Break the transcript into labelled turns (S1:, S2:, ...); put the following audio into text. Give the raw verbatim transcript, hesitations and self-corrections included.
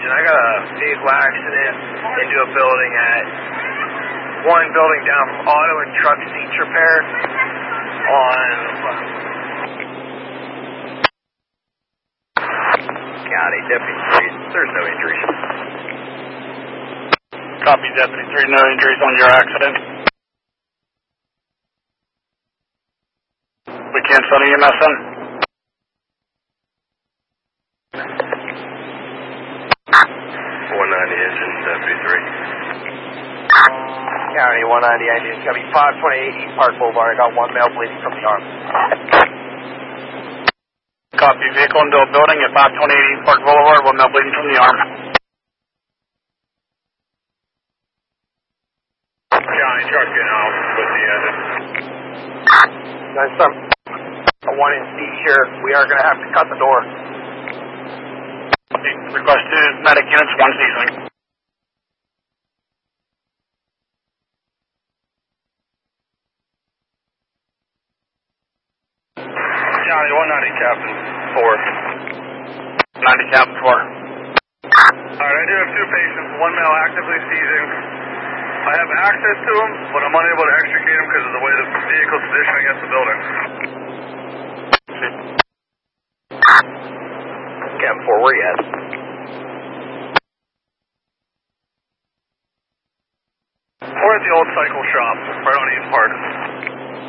S1: I got a vehicle accident into a building at one building down from auto and truck seats repair on County Deputy three. There's no injuries.
S2: Copy, Deputy three. No injuries on your accident. We can't send E M S in.
S1: one ninety engine, Deputy three. County one ninety engine, it's going to be five twenty-eight East Park Boulevard. I got one male bleeding from the arm.
S2: Copy, vehicle into a building at five twenty-eight East Park Boulevard, one male bleeding from the arm.
S1: County truck getting off with the engine. Nice some. A one in seizure. We are going to have to cut the door.
S2: Request two medic units, one seasoning.
S1: County one ninety, Captain four.
S2: ninety, Captain four.
S1: Alright, I do have two patients, one male actively seizing. I have access to him, but I'm unable to extricate him because of the way the vehicle's positioned against the building. Captain four, where you at? We're at the old cycle shop, right on East Park.